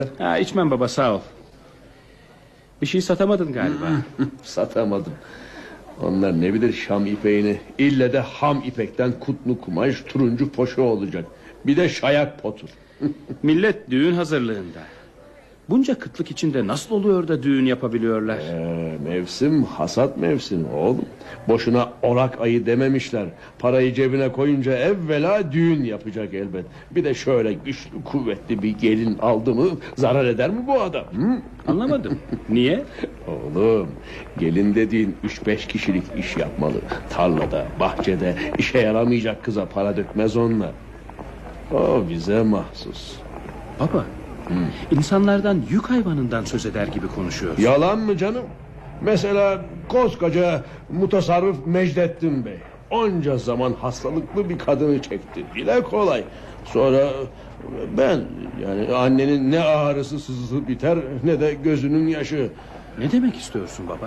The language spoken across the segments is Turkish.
Ha, içmem baba, sağ ol. Bir şey satamadın galiba. Satamadım. Onlar ne bilir Şam ipeğini. İlle de ham ipekten kutlu kumaş, turuncu poşu olacak. Bir de şayak potur. Millet düğün hazırlığında. Bunca kıtlık içinde nasıl oluyor da düğün yapabiliyorlar? Mevsim hasat mevsimi oğlum. Boşuna orak ayı dememişler. Parayı cebine koyunca evvela düğün yapacak elbet. Bir de şöyle güçlü kuvvetli bir gelin aldı mı zarar eder mi bu adam? Hı? Anlamadım. Niye? Oğlum, gelin dediğin 3-5 kişilik iş yapmalı. Tarlada, bahçede işe yaramayacak kıza para dökmez onlar. O bize mahsus. Baba, insanlardan yük hayvanından söz eder gibi konuşuyorsun. Yalan mı canım? Mesela koskoca mutasarrıf Mecdettin Bey onca zaman hastalıklı bir kadını çekti. Dile kolay. Sonra ben, yani annenin ne ağrısı sızısı biter ne de gözünün yaşı. Ne demek istiyorsun baba?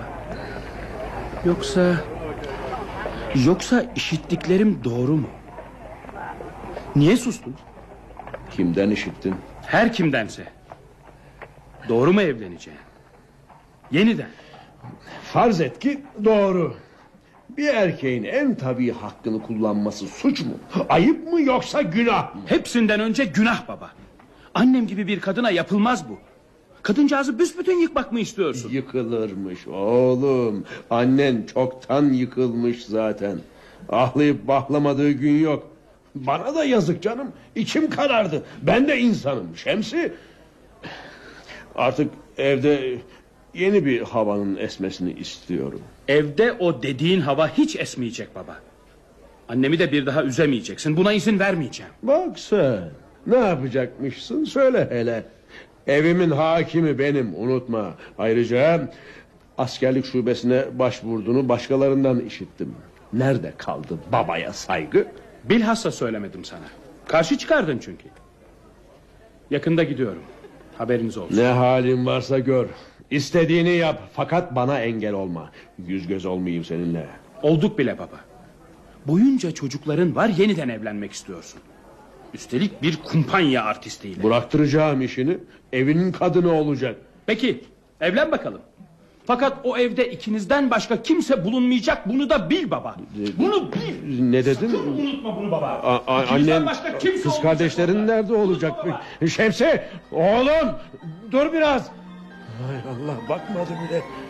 Yoksa işittiklerim doğru mu? Niye sustun? Kimden işittin? Her kimdense. Doğru mu evleneceğim? Yeniden. Farz et ki doğru. Bir erkeğin en tabii hakkını kullanması suç mu? Ayıp mı yoksa günah mı? Hepsinden önce günah baba. Annem gibi bir kadına yapılmaz bu. Kadıncağızı büsbütün yıkmak mı istiyorsun? Yıkılırmış oğlum. Annen çoktan yıkılmış zaten. Ahlayıp bahlamadığı gün yok. Bana da yazık canım. İçim karardı. Ben de insanım Şemsi. Artık evde yeni bir havanın esmesini istiyorum. Evde o dediğin hava hiç esmeyecek baba. Annemi de bir daha üzemeyeceksin. Buna izin vermeyeceğim. Bak sen, ne yapacakmışsın söyle hele. Evimin hakimi benim, unutma. Ayrıca askerlik şubesine başvurduğunu başkalarından işittim. Nerede kaldı babaya saygı? Bilhassa söylemedim sana. Karşı çıkardın çünkü. Yakında gidiyorum. Haberiniz olsun. Ne halin varsa gör. İstediğini yap fakat bana engel olma. Yüz göz olmayayım seninle. Olduk bile baba. Boyunca çocukların var, yeniden evlenmek istiyorsun. Üstelik bir kumpanya artistiyle. Bıraktıracağım işini. Evinin kadını olacak. Peki evlen bakalım. Fakat o evde ikinizden başka kimse bulunmayacak, bunu da bil baba. Bunu bil. Ne dedin? Sakın unutma bunu baba. Annen, kız kardeşlerin nerede olacak? Şemsi, oğlum dur biraz. Hay Allah, bakmadı bile.